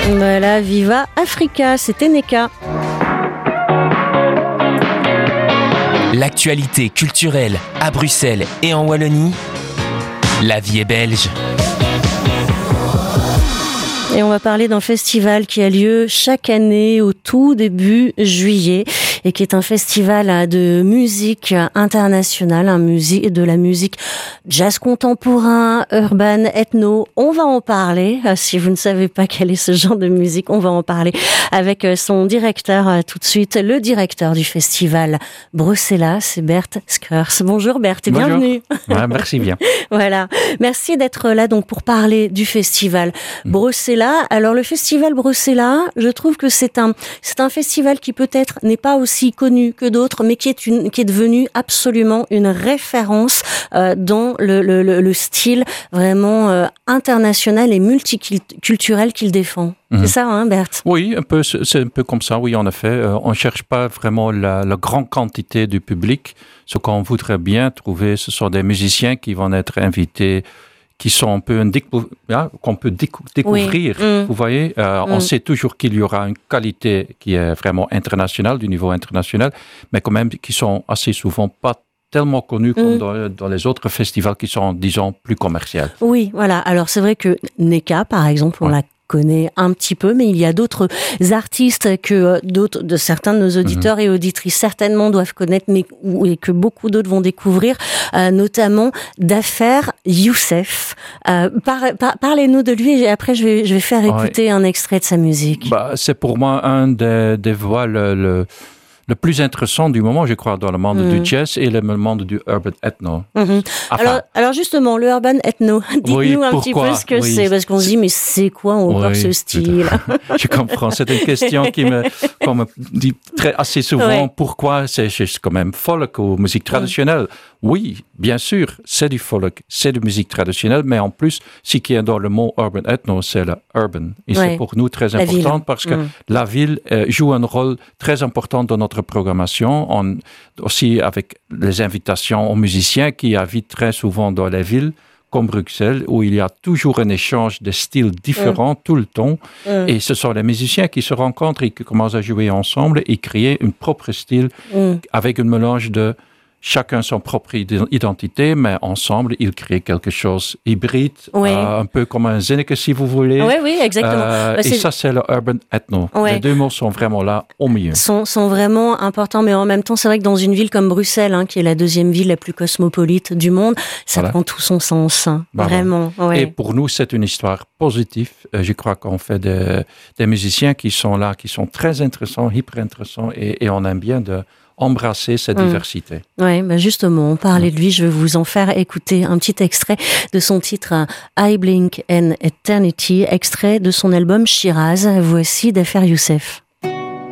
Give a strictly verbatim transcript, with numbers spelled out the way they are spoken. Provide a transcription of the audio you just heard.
Voilà, Viva Africa, c'était Neka. L'actualité culturelle à Bruxelles et en Wallonie, la vie est belge. Et on va parler d'un festival qui a lieu chaque année au tout début juillet et qui est un festival de musique internationale, un musique, de la musique jazz contemporain, urban, ethno. On va en parler. Si vous ne savez pas quel est ce genre de musique, on va en parler avec son directeur tout de suite, le directeur du festival Bruxella, c'est Bert Skurs. Bonjour Bert et Bonjour. Bienvenue. Ouais, merci bien. Voilà. Merci d'être là donc pour parler du festival mmh. Bruxella. Alors le festival Bruxella, je trouve que c'est un c'est un festival qui peut-être n'est pas aussi connu que d'autres, mais qui est une qui est devenu absolument une référence euh, dans le, le le style vraiment euh, international et multiculturel qu'il défend. Mmh. C'est ça, hein, Bert? Oui, un peu, c'est un peu comme ça, oui, en effet. Euh, on ne cherche pas vraiment la, la grande quantité du public. Ce qu'on voudrait bien trouver, ce sont des musiciens qui vont être invités, qui sont un peu un décou- hein, qu'on peut décou- découvrir. Oui. Mmh. Vous voyez, euh, mmh. on sait toujours qu'il y aura une qualité qui est vraiment internationale, du niveau international, mais quand même qui sont assez souvent pas tellement connus comme mmh. dans, dans les autres festivals qui sont, disons, plus commerciaux. Oui, voilà. Alors, c'est vrai que Neka, par exemple, on ouais. l'a connaît un petit peu, mais il y a d'autres artistes que d'autres, de certains de nos auditeurs mmh. et auditrices certainement doivent connaître, mais et que beaucoup d'autres vont découvrir, euh, notamment Dafer Youssef. Euh, par, par, parlez-nous de lui et après je vais, je vais faire écouter ouais. un extrait de sa musique. Bah, c'est pour moi un des, des voix le, le... le plus intéressant du moment, je crois, dans le monde mmh. du jazz et le monde du urban ethno. Mmh. Enfin, alors, alors justement, le urban ethno, dites-nous oui, un pourquoi? petit peu ce que oui. c'est, parce qu'on se dit, mais c'est quoi encore oui, ce style? Je comprends, c'est une question qui me, qu'on me dit très, assez souvent, oui. pourquoi c'est, c'est quand même folk ou musique traditionnelle? Mmh. Oui, bien sûr, c'est du folk, c'est de musique traditionnelle, mais en plus, ce qui est dans le mot urban ethno, c'est le urban. Et oui. c'est pour nous très la important ville. Parce que mmh. la ville euh, joue un rôle très important dans notre programmation, on, aussi avec les invitations aux musiciens qui habitent très souvent dans les villes comme Bruxelles, où il y a toujours un échange de styles différents mmh. tout le temps. Mmh. Et ce sont les musiciens qui se rencontrent et qui commencent à jouer ensemble et créer un propre style mmh. avec un mélange de chacun son propre identité, mais ensemble, ils créent quelque chose hybride, oui. euh, un peu comme un Zinneke, si vous voulez. Oui, oui, exactement. Euh, bah, et ça, c'est le urban ethno. Ouais. Les deux mots sont vraiment là au milieu. Sont, sont vraiment importants, mais en même temps, c'est vrai que dans une ville comme Bruxelles, hein, qui est la deuxième ville la plus cosmopolite du monde, ça voilà. prend tout son sens. Hein, bah, vraiment. Ouais. Et pour nous, c'est une histoire positive. Je crois qu'on fait des, des musiciens qui sont là, qui sont très intéressants, hyper intéressants, et, et on aime bien de embrasser cette mmh. diversité. Oui, bah justement, on parlait mmh. de lui, je vais vous en faire écouter un petit extrait de son titre I Blink an Eternity, extrait de son album Shiraz. Voici Dafer Youssef.